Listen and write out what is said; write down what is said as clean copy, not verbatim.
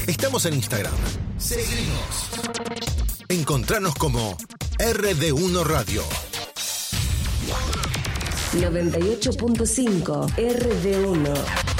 Estamos en Instagram. Seguinos. Encontranos como RD1 Radio. 98.5 RD1.